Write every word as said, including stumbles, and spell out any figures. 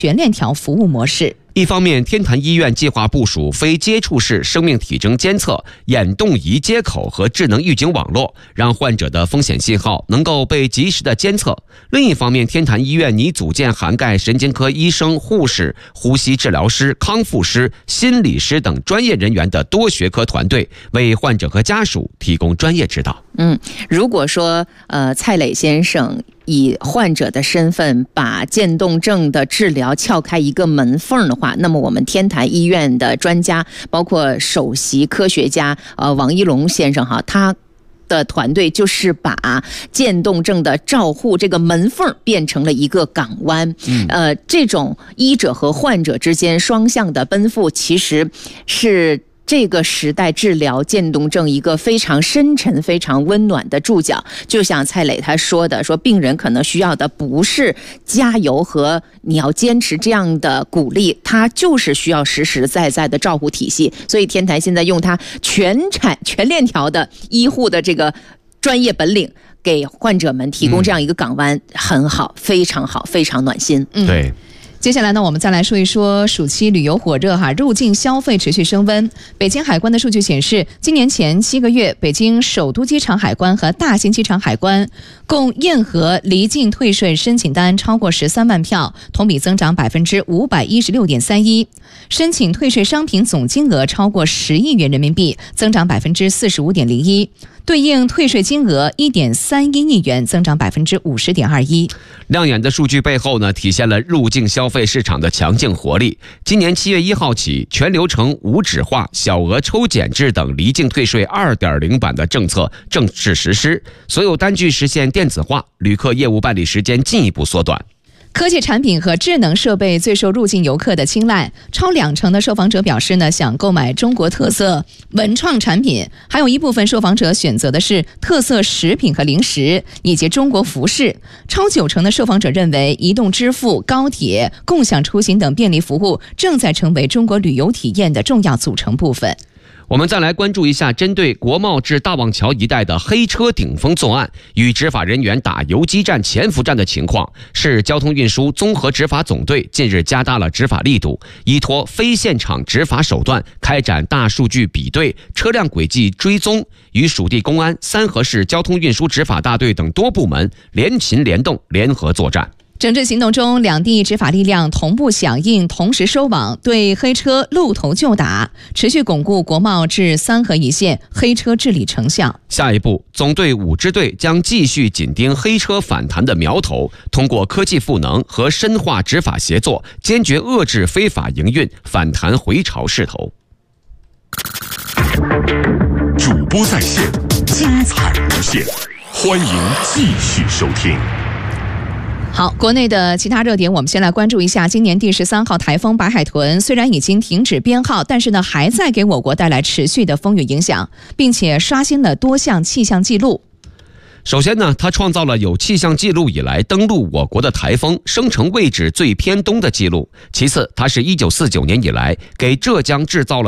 全链条服务模式。 一方面，天坛医院计划部署非接触式生命体征监测、眼动仪接口和智能预警网络，让患者的风险信号能够被及时的监测。另一方面，天坛医院拟组建涵盖神经科医生、护士、呼吸治疗师、康复师、心理师等专业人员的多学科团队，为患者和家属提供专业指导。 嗯，如果说呃蔡磊先生以患者的身份把渐冻症的治疗撬开一个门缝的话，那么我们天坛医院的专家，包括首席科学家呃王一龙先生哈，他的团队就是把渐冻症的照护这个门缝变成了一个港湾。嗯，呃，这种医者和患者之间双向的奔赴，其实是这个时代治疗渐冻症一个非常深沉、非常温暖的注脚。就像蔡磊他说的，说病人可能需要的不是加油和你要坚持这样的鼓励，他就是需要实实在在的照护体系。所以天坛现在用他全产全链条的医护的这个专业本领，给患者们提供这样一个港湾，嗯、很好，非常好，非常暖心。 嗯，对。 接下来呢，我们再来说一说暑期旅游火热哈，入境消费持续升温。北京海关的数据显示，今年前七个月，北京首都机场海关和大兴机场海关共验核离境退税申请单超过十三万票，同比增长百分之五百一十六点三一。申请退税商品总金额超过十亿元人民币，增长百分之四十五点零一。对应退税金额一点三一亿元，增长百分之五十点二一。 亮眼的数据背后呢，体现了入境消费市场的强劲活力。今年七月一号起，全流程无纸化、小额抽检制等离境退税 二点零 版的政策正式实施，所有单据实现电子化，旅客业务办理时间进一步缩短。 科技产品和智能设备最受入境游客的青睐，超两成的受访者表示呢，想购买中国特色文创产品，还有一部分受访者选择的是特色食品和零食以及中国服饰。超九成的受访者认为，移动支付、高铁、共享出行等便利服务正在成为中国旅游体验的重要组成部分。 我们再来关注一下针对国贸至大望桥一带的黑车顶风作案与执法人员打游击战、潜伏战的情况。市交通运输综合执法总队近日加大了执法力度，依托非现场执法手段，开展大数据比对、车辆轨迹追踪，与属地公安、三河市交通运输执法大队等多部门联勤联动，联合作战。 整治行动中，两地执法力量同步响应，同时收网，对黑车露头就打，持续巩固国贸至三河一线黑车治理成效。 下一步，总队五支队将继续紧盯黑车反弹的苗头，通过科技赋能和深化执法协作，坚决遏制非法营运反弹回潮势头。 主播在线，精彩无限，欢迎继续收听。 好，国内的其他热点，我们先来关注一下。今年第十三号台风白海豚虽然已经停止编号，但是呢，还在给我国带来持续的风雨影响，并且刷新了多项气象记录。 首先呢，它创造了有气象记录以来登陆我国的台风生成位置最偏东的记录。其次，它是一九四九年以来给浙江制造了